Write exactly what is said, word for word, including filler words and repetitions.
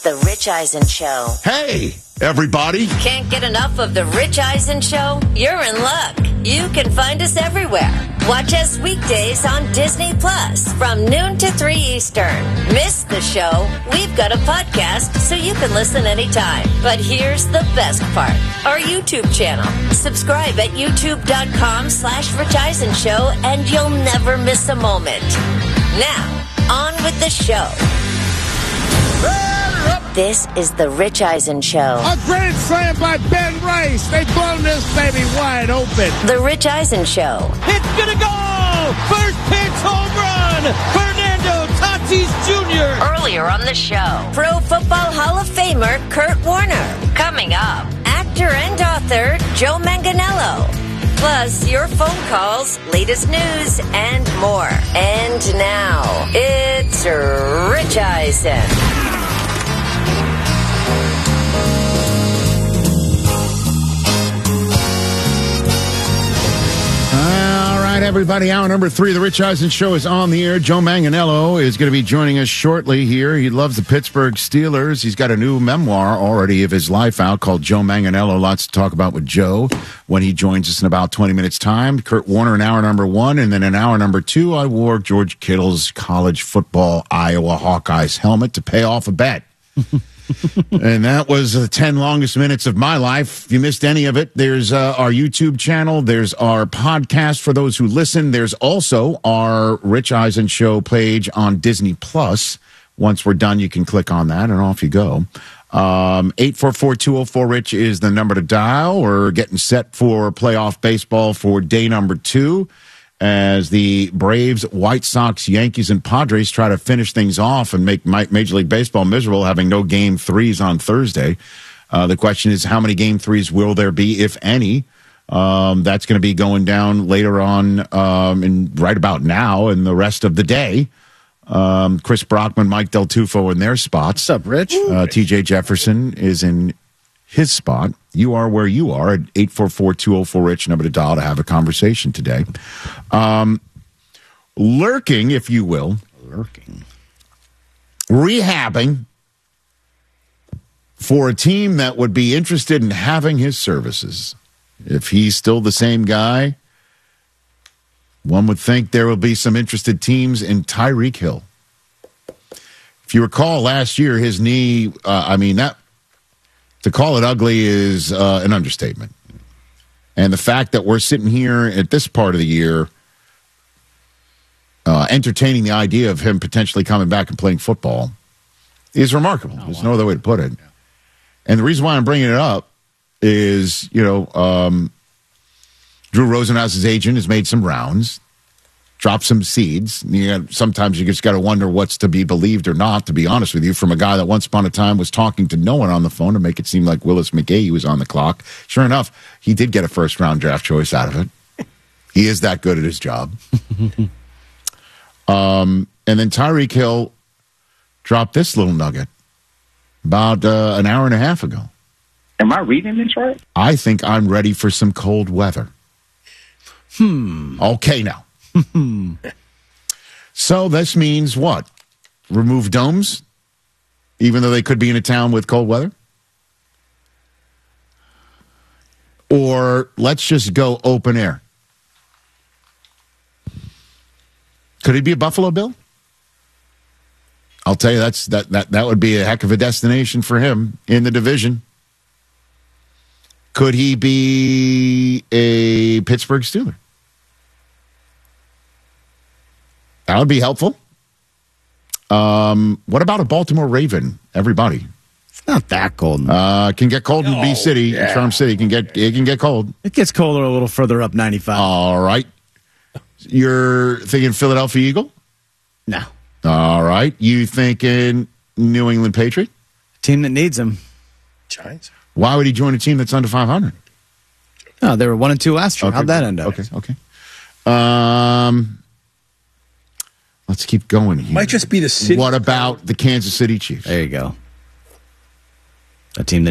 The Rich Eisen Show. Hey, everybody. Can't get enough of The Rich Eisen Show? You're in luck. You can find us everywhere. Watch us weekdays on Disney Plus from noon to three Eastern. Miss the show? We've got a podcast so you can listen anytime. But here's the best part. Our YouTube channel. Subscribe at youtube.com slash Rich Eisen Show and you'll never miss a moment. Now, on with the show. This is The Rich Eisen Show. A grand slam by Ben Rice. They've blown this baby wide open. The Rich Eisen Show. It's gonna go! First pitch home run! Fernando Tatis Junior Earlier on the show, Pro Football Hall of Famer Kurt Warner. Coming up, actor and author Joe Manganiello. Plus, your phone calls, latest news, and more. And now, it's Rich Eisen. Everybody, hour number three of the Rich Eisen Show is on the air. Joe Manganiello is going to be joining us shortly here. He loves the Pittsburgh Steelers. He's got a new memoir already of his life out called Joe Manganiello. Lots to talk about with Joe when he joins us in about twenty minutes' time. Kurt Warner in hour number one, and then in hour number two, I wore George Kittle's college football Iowa Hawkeyes helmet to pay off a bet. And that was the ten longest minutes of my life. If you missed any of it, there's uh, our YouTube channel. There's our podcast for those who listen. There's also our Rich Eisen Show page on Disney Plus. Once we're done, you can click on that, and off you go. Um, eight four four, two oh four, RICH is the number to dial. We're getting set for playoff baseball for day number two, as the Braves, White Sox, Yankees, and Padres try to finish things off and make Major League Baseball miserable, having no game threes on Thursday. Uh, the question is, how many game threes will there be, if any? Um, that's going to be going down later on, um, and right about now and the rest of the day. Um, Chris Brockman, Mike Del Tufo in their spots. What's up, Rich? Uh, T J Jefferson is in his spot. You are where you are at eight four four, two oh four, RICH, number to dial to have a conversation today. Um, lurking, if you will. Lurking. Rehabbing for a team that would be interested in having his services. If he's still the same guy, one would think there will be some interested teams in Tyreek Hill. If you recall last year, his knee, uh, I mean, that to call it ugly is uh, an understatement. And the fact that we're sitting here at this part of the year uh, entertaining the idea of him potentially coming back and playing football is remarkable. Oh, There's wow. no other way to put it. Yeah. And the reason why I'm bringing it up is, you know, um, Drew Rosenhaus's agent has made some rounds, dropped some seeds. You got, sometimes you just got to wonder what's to be believed or not, to be honest with you, from a guy that once upon a time was talking to no one on the phone to make it seem like Willis McGahee was on the clock. Sure enough, he did get a first-round draft choice out of it. He is that good at his job. um, and then Tyreek Hill dropped this little nugget about uh, an hour and a half ago. Am I reading this right? I think I'm ready for some cold weather. Hmm. Okay, now. So this means what? Remove domes, even though they could be in a town with cold weather? Or let's just go open air. Could he be a Buffalo Bill? I'll tell you, that's that that that would be a heck of a destination for him in the division. Could he be a Pittsburgh Steeler? That would be helpful. Um, what about a Baltimore Raven? Everybody. It's not that cold. Uh, can get cold in Oh, B City, yeah. in Charm City. Can get it can get cold. It gets colder a little further up ninety-five. All right. You're thinking Philadelphia Eagle? No. All right. You thinking New England Patriot? Team that needs him. Giants. Why would he join a team that's under five hundred? Oh, they were one and two last year. Okay. How'd that end up? Okay, okay. Um, let's keep going here. Might just be the city. What about the Kansas City Chiefs? There you go. A team that